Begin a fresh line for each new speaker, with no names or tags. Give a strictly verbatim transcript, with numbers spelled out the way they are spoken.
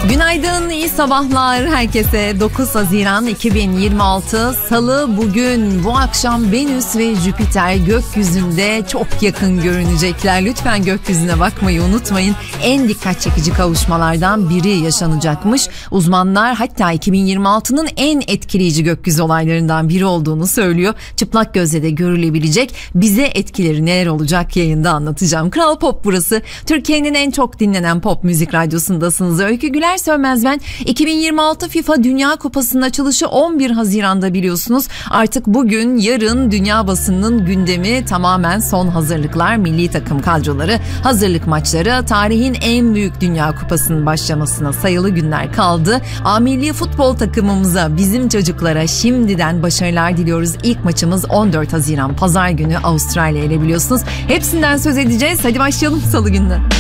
Günaydın, iyi sabahlar herkese. dokuz Haziran iki bin yirmi altı Salı bugün. Bu akşam Venüs ve Jüpiter gökyüzünde çok yakın görünecekler. Lütfen gökyüzüne bakmayı unutmayın. En dikkat çekici kavuşmalardan biri yaşanacakmış. Uzmanlar hatta iki bin yirmi altının en etkileyici gökyüzü olaylarından biri olduğunu söylüyor. Çıplak gözle de görülebilecek. Bize etkileri neler olacak yayında anlatacağım. Kral Pop burası. Türkiye'nin en çok dinlenen pop müzik radyosundasınız. Öykü Güler Sönmez ben. iki bin yirmi altı FIFA Dünya Kupası'nın açılışı on bir Haziran'da biliyorsunuz. Artık bugün, yarın dünya basınının gündemi tamamen son hazırlıklar, milli takım kadroları, hazırlık maçları, tarihin en büyük Dünya Kupası'nın başlamasına sayılı günler kaldı. A milli futbol takımımıza, bizim çocuklara şimdiden başarılar diliyoruz. İlk maçımız on dört Haziran Pazar günü Avustralya ile biliyorsunuz. Hepsinden söz edeceğiz. Hadi başlayalım Salı gününe.